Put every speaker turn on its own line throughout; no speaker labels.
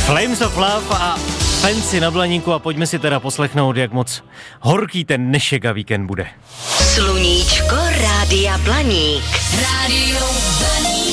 Flames of Love a Fancy na Blaníku a pojďme si teda poslechnout, jak moc horký ten dnešek a víkend bude.
Sluníčko Rádia Blaník. Rádio Blaník.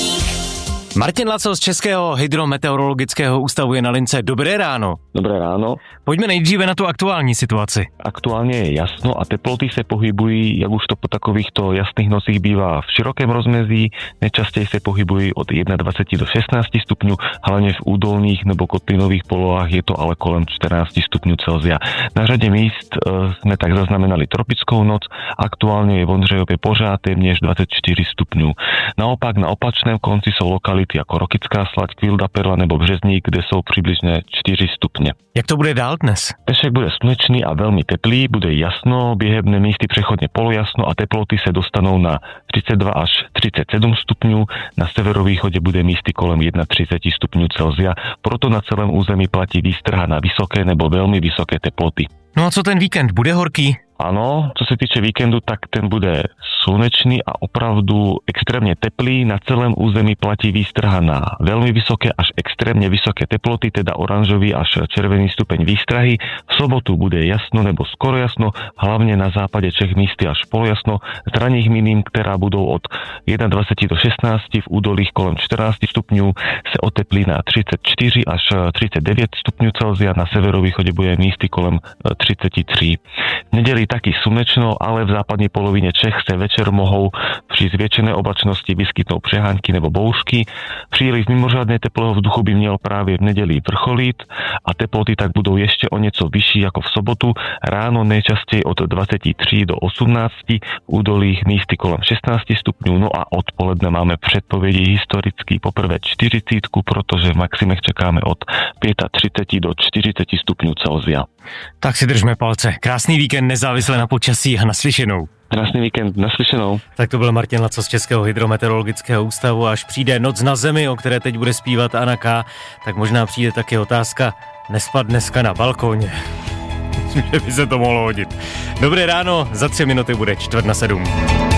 Martin Lacel z Českého hydrometeorologického ústavu je na lince. Dobré ráno.
Dobré ráno.
Pojďme nejdříve na tu aktuální situaci.
Aktuálně je jasno a teploty se pohybují, jak už to po takovýchto jasných nocích bývá, v širokém rozmezí. Nejčastěji se pohybují od 21 do 16 stupňů, hlavně v údolných nebo kotlinových polohách je to ale kolem 14 stupňů Celsia. Na řadě míst jsme tak zaznamenali tropickou noc, aktuálně je v Ondřejově pořád téměř 24 stupňů. Naopak na opačném konci jsou lokality jako Rokycká Slať, Kvilda Perla nebo Březník, kde jsou přibližně 4 stupně.
Jak to bude dál dnes?
Dnešek bude slunečný a velmi teplý, bude jasno, během místy přechodně polojasno a teploty se dostanou na 32 až 37 stupňů, na severovýchodě bude místy kolem 31 stupňů Celsia, proto na celém území platí výstraha na vysoké nebo velmi vysoké teploty.
No a co ten víkend, bude horký?
Ano, co se týče víkendu, tak ten bude slunečný a opravdu extrémně teplý. Na celém území platí výstraha na velmi vysoké až extrémně vysoké teploty, teda oranžový až červený stupeň výstrahy. V sobotu bude jasno nebo skoro jasno, hlavně na západě Čech místy až polojasno. Z ranních minim, která budou od 21 do 16, v údolích kolem 14 stupňů, se oteplí na 34 až 39 stupňů Celsia, na severovýchodě bude místy kolem 33. V neděli taky slunečno, ale v západní polovině Čech se večer mohou při zvětšené oblačnosti vyskytnout přehánky nebo bouřky. Příliv mimořádně teplého vzduchu by měl právě v neděli vrcholit a teploty tak budou ještě o něco vyšší jako v sobotu. Ráno nejčastěji od 23 do 18, v údolích místy kolem 16 stupňů, no a odpoledne máme předpovědi historicky poprvé 40, protože v maximech čekáme od 35 do 40 stupňů Celsia.
Tak si držme palce. Krásný víkend nezávisle na počasí a naslyšenou.
Krásný víkend, naslyšenou.
Tak to byl Martin Lacel z Českého hydrometeorologického ústavu. Až přijde Noc na zemi, o které teď bude zpívat Anna K., tak možná přijde taky otázka, nespad dneska na balkóně. Myslím, že by se to mohlo hodit. Dobré ráno, za 3 minuty bude 6:45.